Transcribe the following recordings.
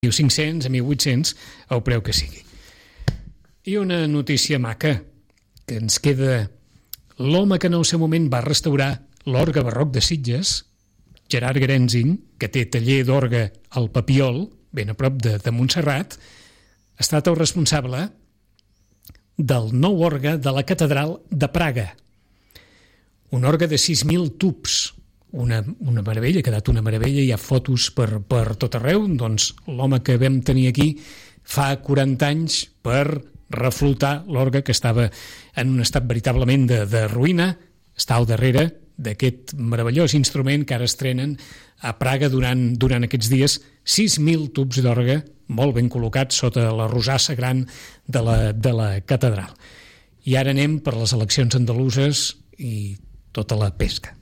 1.500, a 1.800, el preu que sigui. I una notícia maca, que ens queda l'home que en el seu moment va restaurar l'orgue barroc de Sitges, Gerard Grenzing, que té taller d'orgue al Papiol, ben a prop de Montserrat, ha estat el responsable del nou orgue de la catedral de Praga. Un orgue de 6.000 tubs, una meravella, ha quedat una meravella, hi ha fotos per tot arreu. Doncs l'home que vam tenir aquí fa 40 anys per reflotar l'orgue, que estava en un estat veritablement de ruïna, està al darrere d'aquest meravellós instrument que ara estrenen a Praga durant aquests dies. 6.000 tubs d'orgue molt ben col·locats sota la rosassa gran de la catedral. I ara anem per les eleccions andaluses i tota la pesca.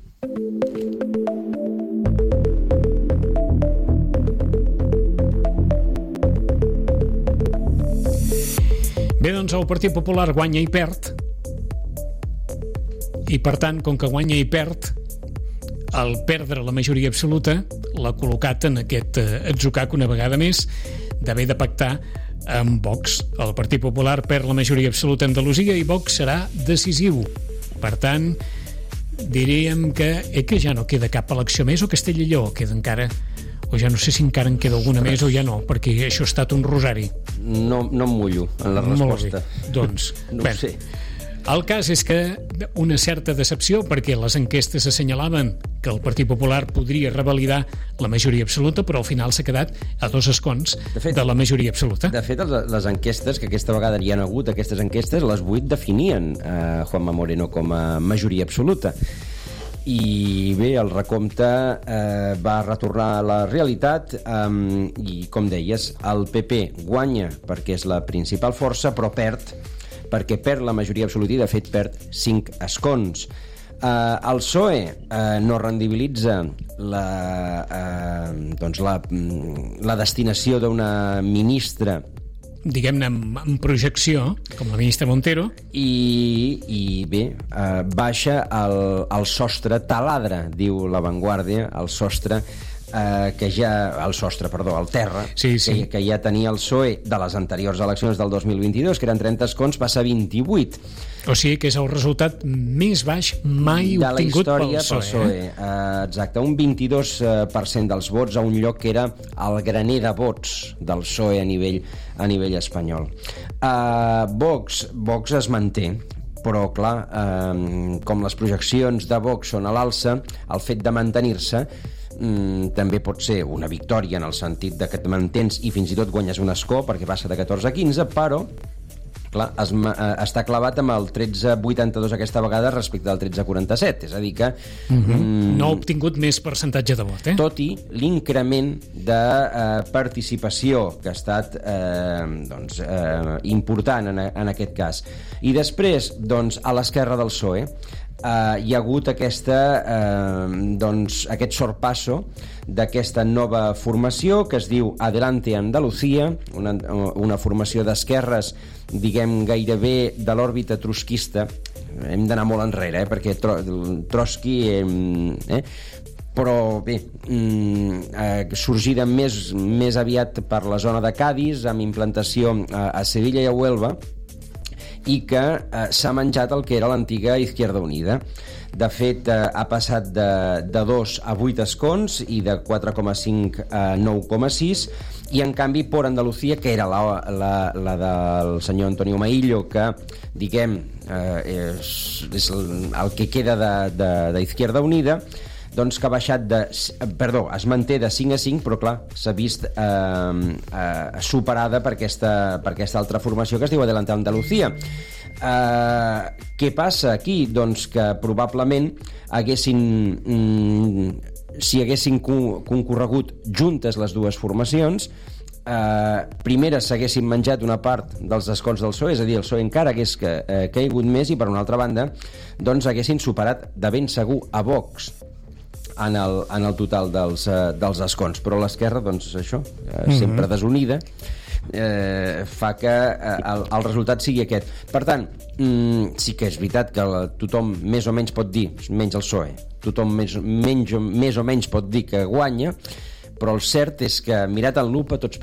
Bé, doncs el Partit Popular guanya i perd, i per tant, com que guanya i perd, al perdre la majoria absoluta l'ha col·locat en aquest atzucac una vegada més d'haver de pactar amb Vox. El Partit Popular perd la majoria absoluta a Andalusia i Vox serà decisiu. Per tant, diríem que ja no queda cap elecció més, o Castella i Lleó queda encara, o ja no sé si encara en queda alguna més o ja no, perquè això ha estat un rosari. No em mullo en la resposta. Molt bé, doncs no ho sé. El cas és que una certa decepció, perquè les enquestes assenyalaven que el Partit Popular podria revalidar la majoria absoluta, però al final s'ha quedat a 2 escons de la majoria absoluta. De fet, les enquestes, que aquesta vegada hi han hagut, aquestes enquestes, les 8 definien Juanma Moreno com a majoria absoluta. I bé, el recompte va retornar a la realitat i, com deies, el PP guanya perquè és la principal força, però perd perquè perd la majoria absoluta i, de fet, perd 5 escons. El PSOE no rendibilitza la destinació d'una ministra, diguem-ne, en projecció, com la ministra Montero. I bé, baixa el sostre, taladra, diu La Vanguardia, el sostre el terra, sí. Que ja tenia el PSOE de les anteriors eleccions del 2022, que eren 30 escons, passa a 28. O sigui que és el resultat més baix mai obtingut pel PSOE. Exacte, un 22% dels vots a un lloc que era el graner de vots del PSOE a nivell espanyol. Vox es manté, però clar, com les projeccions de Vox són a l'alça, el fet de mantenir-se també pot ser una victòria en el sentit de que et mantens i fins i tot guanyes un escó perquè passa de 14 a 15, però clar, està clavat amb el 13,82 aquesta vegada respecte al 13,47, és a dir que no ha obtingut més percentatge de vot, tot i l'increment de participació que ha estat important en aquest cas. I després, doncs, a l'esquerra del PSOE hi ha hagut aquest sorpasso d'aquesta nova formació que es diu Adelante Andalucía, una formació d'esquerres, diguem, gairebé de l'òrbita trotskista. Hem d'anar molt enrere, perquè Trotsky però bé, sorgida més aviat per la zona de Cadis, amb implantació a Sevilla i a Huelva, i que s'ha menjat el que era l'antiga Izquierda Unida. De fet, ha passat de 2 a 8 escons i de 4,5 a 9,6, i en canvi Por Andalucía, que era la del senyor Antonio Maillo, que diguem és el que queda d'Izquierda Unida, doncs que ha baixat es manté de 5 a 5, però clar, s'ha vist superada per aquesta altra formació que es diu Adelante Andalucía. Què passa aquí? Doncs que probablement si haguessin concorregut juntes les dues formacions, primera s'haguessin menjat una part dels escons del PSOE, és a dir, el PSOE encara hagués caigut més, i per una altra banda doncs haguessin superat de ben segur a Vox en el total dels escons. Però l'esquerra, doncs això, sempre desunida, fa que el resultat sigui aquest. Per tant, sí que és veritat que tothom més o menys pot dir, menys el PSOE, tothom més o menys pot dir que guanya, però el cert és que, mirat en lupa, tots